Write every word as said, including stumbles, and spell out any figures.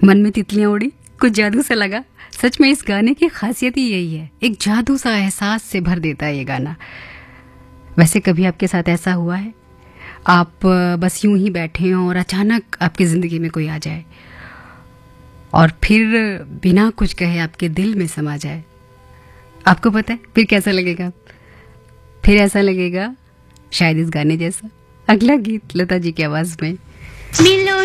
मन में तितलियां उड़ी, कुछ जादू सा लगा। सच में इस गाने की खासियत ही यही है, एक जादू सा एहसास से भर देता है ये गाना। वैसे कभी आपके साथ ऐसा हुआ है, आप बस यूं ही बैठे हों और अचानक आपकी ज़िंदगी में कोई आ जाए और फिर बिना कुछ कहे आपके दिल में समा जाए? आपको पता है फिर कैसा लगेगा? फिर ऐसा लगेगा शायद इस गाने जैसा। अगला गीत लता जी की आवाज़ में। मिलो